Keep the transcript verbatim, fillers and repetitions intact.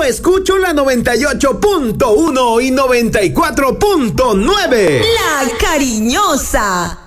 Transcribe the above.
escucho la noventa y ocho punto uno y noventa y cuatro punto nueve. La Cariñosa.